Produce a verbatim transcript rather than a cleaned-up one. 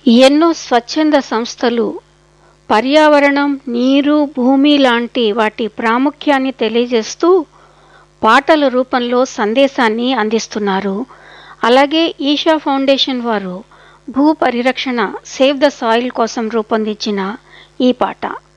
ఎన్నో స్వచ్ఛంద సంస్థలు పర్యావరణం, నీరు, భూమి లాంటి వాటి ప్రాముఖ్యాన్ని తెలియజేస్తూ పాటల రూపంలో సందేశాన్ని అందిస్తున్నారు. అలాగే ఈషా ఫౌండేషన్ వారు భూ పరిరక్షణ, సేవ్ ద సాయిల్ కోసం రూపొందించిన ఈ పాట